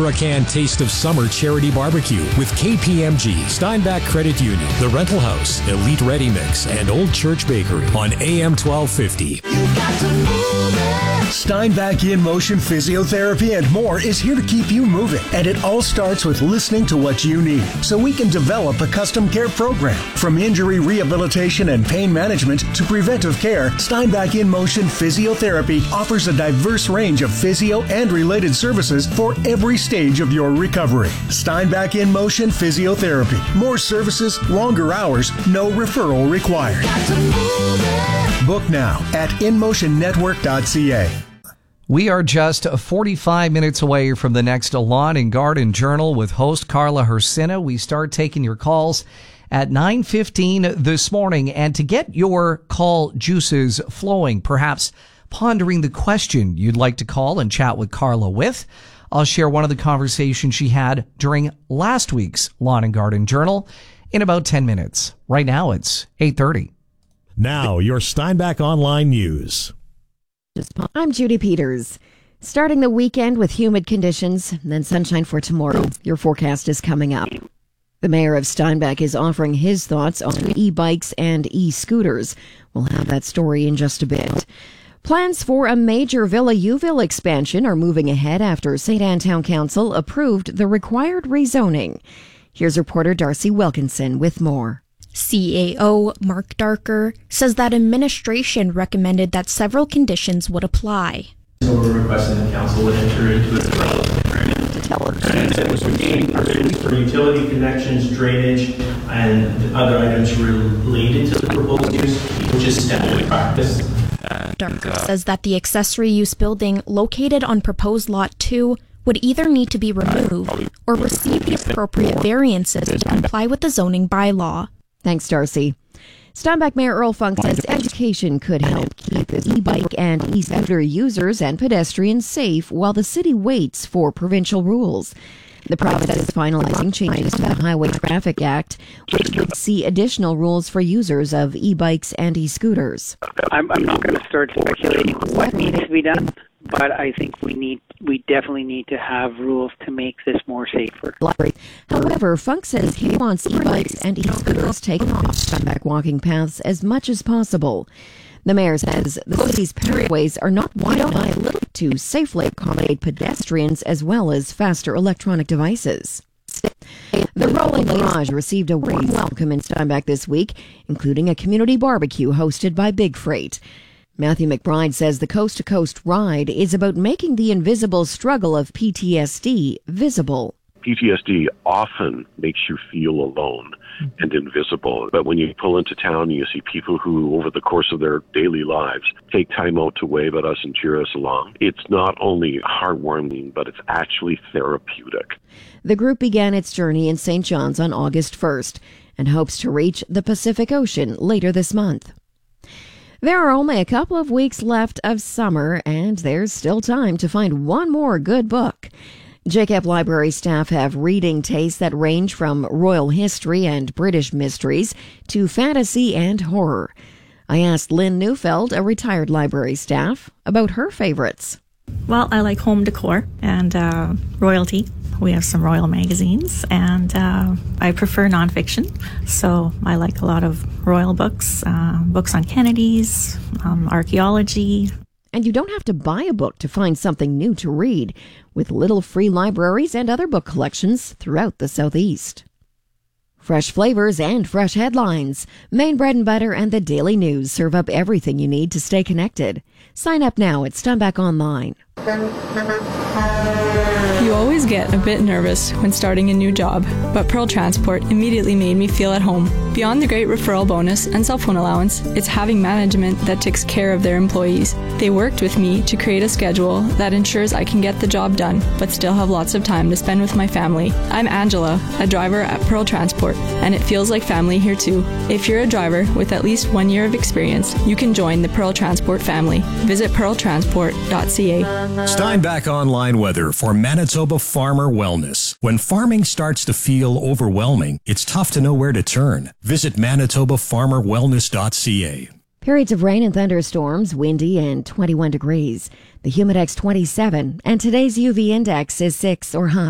Huracan Taste of Summer Charity Barbecue with KPMG, Steinbach Credit Union, The Rental House, Elite Ready Mix, and Old Church Bakery on AM 1250. Steinbach In Motion Physiotherapy and more is here to keep you moving. And it all starts with listening to what you need so we can develop a custom care program. From injury rehabilitation and pain management to preventive care, Steinbach In Motion Physiotherapy offers a diverse range of physio and related services for every stage of your recovery. Steinbach In Motion Physiotherapy. More services, longer hours, no referral required. Book now at InMotionNetwork.ca. We are just 45 minutes away from the next Lawn and Garden Journal with host Carla Hersina. We start taking your calls at 9:15 this morning. And to get your call juices flowing, perhaps pondering the question you'd like to call and chat with Carla with, I'll share one of the conversations she had during last week's Lawn and Garden Journal in about 10 minutes. Right now, it's 8:30. Now, your Steinbach Online News. I'm Judy Peters. Starting the weekend with humid conditions, and then sunshine for tomorrow. Your forecast is coming up. The mayor of Steinbach is offering his thoughts on e-bikes and e-scooters. We'll have that story in just a bit. Plans for a major Villa Youville expansion are moving ahead after St. Anne Town Council approved the required rezoning. Here's reporter Darcy Wilkinson with more. CAO Mark Darker says that administration recommended that several conditions would apply. So we're requesting the council would enter into a development agreement to tell us that was for utility connections, drainage, and other items related to the proposed use, which is standard practice. Darker says that the accessory use building located on proposed Lot 2 would either need to be removed or receive the appropriate variances to comply with the zoning bylaw. Thanks, Darcy. Steinbach Mayor Earl Funk says education could help keep e-bike and e-scooter users and pedestrians safe while the city waits for provincial rules. The province is finalizing changes to the Highway Traffic Act, which would see additional rules for users of e-bikes and e-scooters. I'm not going to start speculating on what needs to be done, but I think we definitely need to have rules to make this more safer. However, Funk says he wants e-bikes and e-scooters taken off Steinbach walking paths as much as possible. The mayor says the city's pathways are not wide enough to safely accommodate pedestrians as well as faster electronic devices. The Rolling Garage received a warm welcome in Steinbach this week, including a community barbecue hosted by Big Freight. Matthew McBride says the Coast to Coast ride is about making the invisible struggle of PTSD visible. PTSD often makes you feel alone and invisible. But when you pull into town, you see people who, over the course of their daily lives, take time out to wave at us and cheer us along. It's not only heartwarming, but it's actually therapeutic. The group began its journey in St. John's on August 1st and hopes to reach the Pacific Ocean later this month. There are only a couple of weeks left of summer, and there's still time to find one more good book. JCAP Library staff have reading tastes that range from royal history and British mysteries to fantasy and horror. I asked Lynn Neufeld, a retired library staff, about her favorites. Well, I like home decor and royalty. We have some royal magazines, and I prefer nonfiction. So I like a lot of royal books, books on Kennedys, archaeology. And you don't have to buy a book to find something new to read, with little free libraries and other book collections throughout the Southeast. Fresh flavors and fresh headlines. Maine Bread and Butter and the Daily News serve up everything you need to stay connected. Sign up now at Steinbach Online. You always get a bit nervous when starting a new job, but Pearl Transport immediately made me feel at home. Beyond the great referral bonus and cell phone allowance, it's having management that takes care of their employees. They worked with me to create a schedule that ensures I can get the job done, but still have lots of time to spend with my family. I'm Angela, a driver at Pearl Transport, and it feels like family here too. If you're a driver with at least 1 year of experience, you can join the Pearl Transport family. Visit pearltransport.ca. Steinbach Online weather for Manitoba Farmer Wellness. When farming starts to feel overwhelming, it's tough to know where to turn. Visit manitobafarmerwellness.ca. Periods of rain and thunderstorms, windy and 21 degrees. The Humidex 27, and today's UV index is 6 or high.